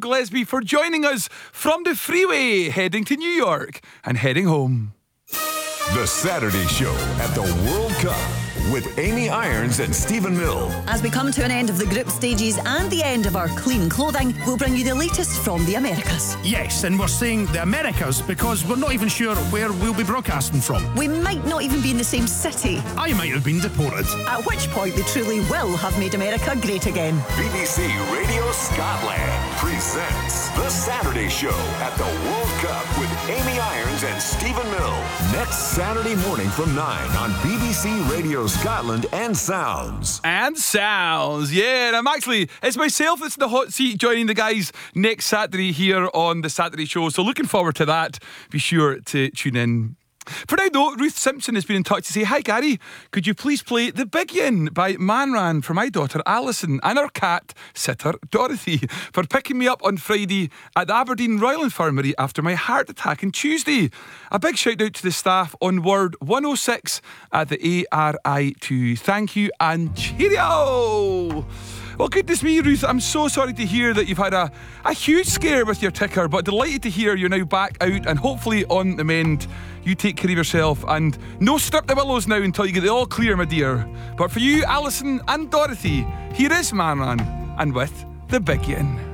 Gillespie for joining us from the freeway, heading to New York and heading home. The Saturday Show at the World Cup with Amy Irons and Stephen Mill. As we come to an end of the group stages and the end of our clean clothing, we'll bring you the latest from the Americas. Yes, and we're saying the Americas because we're not even sure where we'll be broadcasting from. We might not even be in the same city. I might have been deported. At which point they truly will have made America great again. BBC Radio Scotland presents The Saturday Show at the World Cup with Amy Irons and Stephen Mill. Next Saturday morning from 9 on BBC Radio Scotland and Sounds. And Sounds, yeah. And it's myself that's in the hot seat joining the guys next Saturday here on The Saturday Show. So looking forward to that. Be sure to tune in. For now, though, Ruth Simpson has been in touch to say, "Hi, Gary, could you please play The Big Yin by Manran for my daughter Alison and our cat sitter Dorothy for picking me up on Friday at the Aberdeen Royal Infirmary after my heart attack on Tuesday. A big shout out to the staff on Ward 106 at the ARI2. Thank you and cheerio." Well, goodness me, Ruth, I'm so sorry to hear that you've had a huge scare with your ticker, but delighted to hear you're now back out and hopefully on the mend. You take care of yourself and no strip the willows now until you get it all clear, my dear. But for you, Alison and Dorothy, here is Manran and with The Big Yin.